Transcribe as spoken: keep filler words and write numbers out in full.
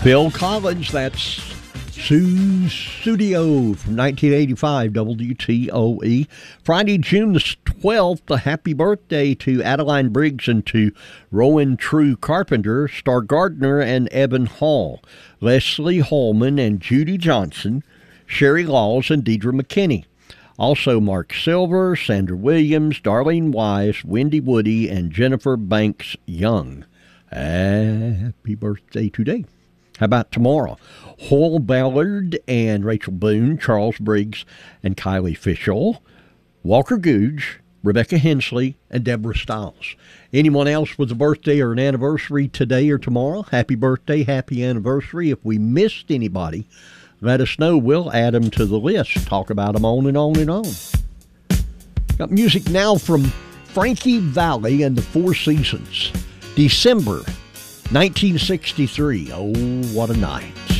Phil Collins, that's Sue Studio from nineteen eighty-five, W T O E. Friday, June the twelfth, a happy birthday to Adeline Briggs and to Rowan True Carpenter, Star Gardner and Evan Hall, Leslie Holman and Judy Johnson, Sherry Laws and Deidre McKinney. Also Mark Silver, Sandra Williams, Darlene Wise, Wendy Woody, and Jennifer Banks Young. Happy birthday today. How about tomorrow? Hoyle Ballard and Rachel Boone, Charles Briggs and Kylie Fishel, Walker Googe, Rebecca Hensley, and Deborah Stiles. Anyone else with a birthday or an anniversary today or tomorrow? Happy birthday, happy anniversary. If we missed anybody, let us know. We'll add them to the list. Talk about them on and on and on. Got music now from Frankie Valli and the Four Seasons. December nineteen sixty-three. Oh, what a night.